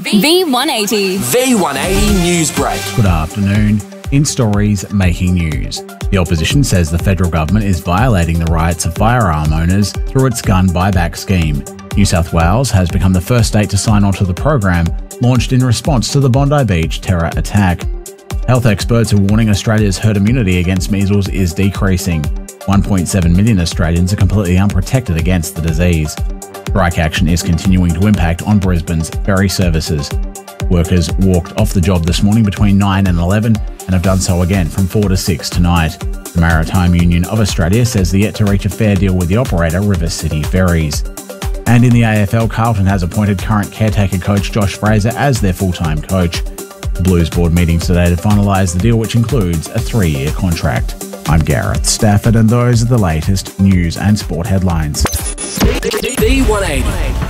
V180. V180 News Break. Good afternoon. In stories making news, the opposition says the federal government is violating the rights of firearm owners through its gun buyback scheme. New South Wales has become the first state to sign on to the program, launched in response to the Bondi Beach terror attack. Health experts are warning Australia's herd immunity against measles is decreasing. 1.7 million Australians are completely unprotected against the disease. Strike action is continuing to impact on Brisbane's ferry services. Workers walked off the job this morning between 9 and 11 and have done so again from 4 to 6 tonight. The Maritime Union of Australia says they're yet to reach a fair deal with the operator River City Ferries. And in the AFL, Carlton has appointed current caretaker coach Josh Fraser as their full-time coach. The Blues board meeting today to finalise the deal, which includes a 3-year contract. I'm Gareth Stafford, and those are the latest news and sport headlines. V180.